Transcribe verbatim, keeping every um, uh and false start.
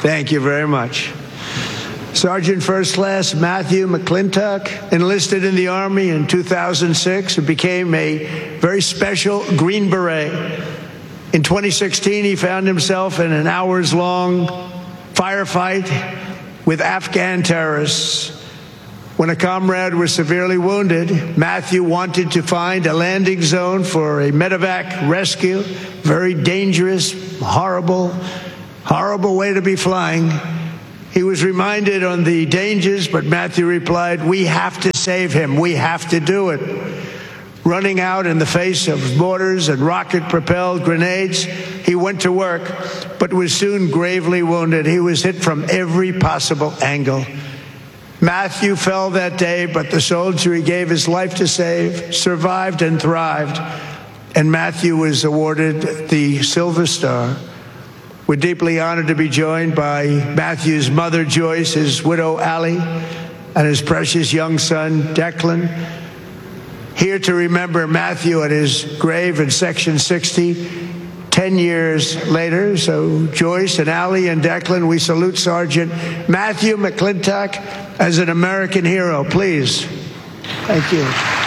Thank you very much. Sergeant First Class Matthew McClintock enlisted in the Army in two thousand six and became a very special Green Beret. In twenty sixteen, he found himself in an hours-long firefight with Afghan terrorists. When a comrade was severely wounded, Matthew wanted to find a landing zone for a medevac rescue. Very dangerous, horrible, horrible way to be flying. He was reminded on the dangers, but Matthew replied, "We have to save him. We have to do it." Running out in the face of mortars and rocket-propelled grenades, he went to work, but was soon gravely wounded. He was hit from every possible angle. Matthew fell that day, but the soldier he gave his life to save survived and thrived, and Matthew was awarded the Silver Star. We're deeply honored to be joined by Matthew's mother, Joyce, his widow, Allie, and his precious young son, Declan, here to remember Matthew at his grave in Section sixty, ten years later. So Joyce and Allie and Declan, we salute Sergeant Matthew McClintock as an American hero. Please. Thank you.